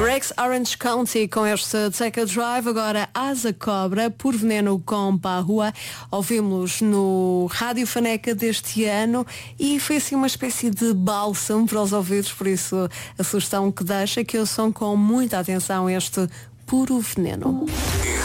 Rex Orange County com este Take a Drive. Agora Asa Cobra, por Veneno com Parrua. Ouvimos no Rádio Faneca deste ano e foi assim uma espécie de bálsamo para os ouvidos, por isso a sugestão que deixa é que ouçam com muita atenção este Puro Veneno.